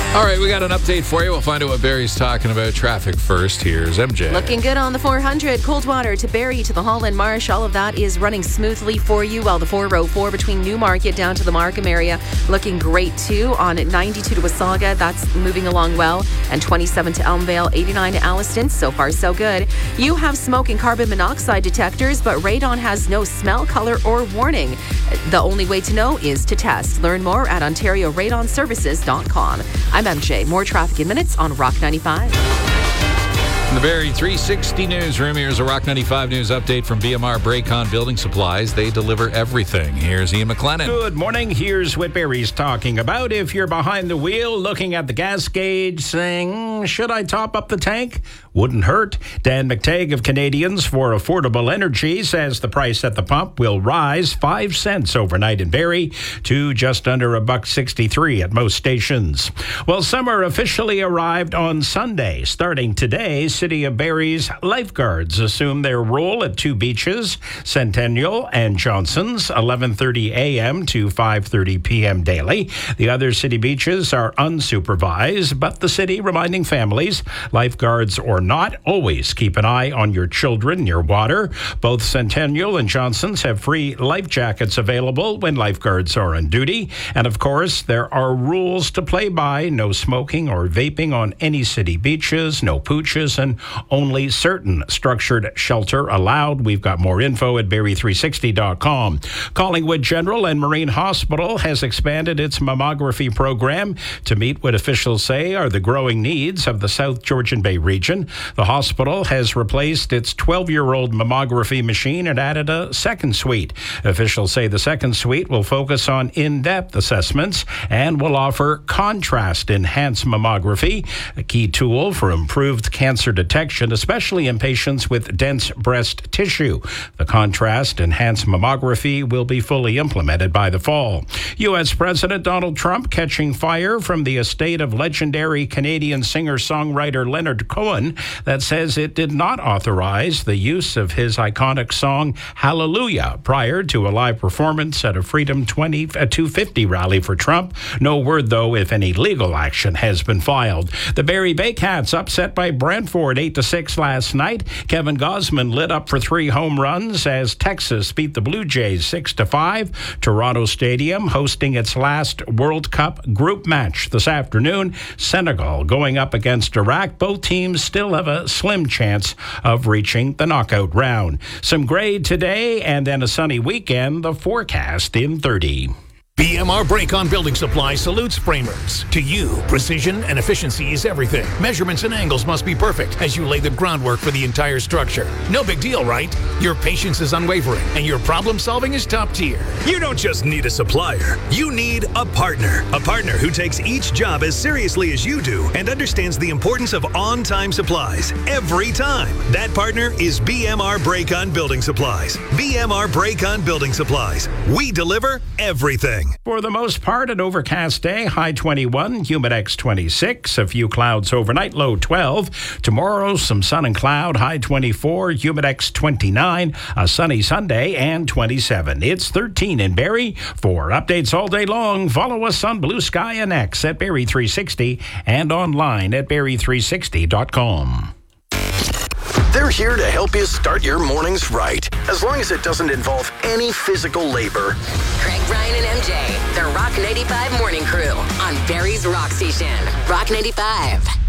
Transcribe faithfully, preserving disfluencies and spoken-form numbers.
All right, we got an update for you. We'll find out what Barry's talking about. Traffic first. Here's M J. Looking good on the four hundred. Coldwater to Barrie to the Holland Marsh. All of that is running smoothly for you, while the four oh four between Newmarket down to the Markham area looking great too. On ninety-two to Wasaga, that's moving along well. And twenty-seven to Elmvale, eighty-nine to Alliston. So far, so good. You have smoke and carbon monoxide detectors, but radon has no smell, color, or warning. The only way to know is to test. Learn more at ontario radon services dot com. I'm M J. More traffic in minutes on Rock ninety-five. In the Barrie three sixty newsroom, here's a Rock ninety-five news update from B M R Braycon Building Supplies. They deliver everything. Here's Ian McLennan. Good morning. Here's what Barry's talking about. If you're behind the wheel looking at the gas gauge saying, should I top up the tank? Wouldn't hurt. Dan McTagg of Canadians for Affordable Energy says the price at the pump will rise five cents overnight in Barrie to just under a buck sixty-three at most stations. Well, summer officially arrived on Sunday. Starting today, City of Barrie's lifeguards assume their role at two beaches, Centennial and Johnson's, eleven thirty a.m. to five thirty p.m. daily. The other city beaches are unsupervised, but the city reminding families, lifeguards or not, always keep an eye on your children near water. Both Centennial and Johnson's have free life jackets available when lifeguards are on duty. And of course, there are rules to play by. No smoking or vaping on any city beaches, no pooches, and only certain structured shelter allowed. We've got more info at barrie three sixty dot com. Collingwood General and Marine Hospital has expanded its mammography program to meet what officials say are the growing needs of the South Georgian Bay region. The hospital has replaced its twelve-year-old mammography machine and added a second suite. Officials say the second suite will focus on in-depth assessments and will offer contrast-enhanced mammography, a key tool for improved cancer detection, especially in patients with dense breast tissue. The contrast-enhanced mammography will be fully implemented by the fall. U S. President Donald Trump catching fire from the estate of legendary Canadian singer-songwriter Leonard Cohen that says it did not authorize the use of his iconic song Hallelujah prior to a live performance at a Freedom two fifty rally for Trump. No word, though, if any legal action has been filed. The Barrie Baycats upset by Brantford eight to six last night. Kevin Gosman lit up for three home runs as Texas beat the Blue Jays six to five. Toronto Stadium hosting its last World Cup group match this afternoon. Senegal going up against Iraq. Both teams still have a slim chance of reaching the knockout round. Some gray today and then a sunny weekend. The forecast in thirty. B M R Braycon Building Supply salutes framers. To you, precision and efficiency is everything. Measurements and angles must be perfect as you lay the groundwork for the entire structure. No big deal, right? Your patience is unwavering and your problem solving is top tier. You don't just need a supplier. You need a partner. A partner who takes each job as seriously as you do and understands the importance of on-time supplies every time. That partner is B M R Braycon Building Supplies. B M R Braycon Building Supplies. We deliver everything. For the most part, an overcast day, high twenty-one, Humidex twenty-six, a few clouds overnight, low twelve. Tomorrow, some sun and cloud, high twenty-four, Humidex twenty-nine, a sunny Sunday, and twenty-seven. It's thirteen in Barrie. For updates all day long, follow us on Blue Sky and X at Barrie three sixty and online at barrie three sixty dot com. They're here to help you start your mornings right, as long as it doesn't involve any physical labor. Craig, Ryan, and M J, the Rock ninety-five Morning Crew on Barrie's Rock Station. Rock ninety-five.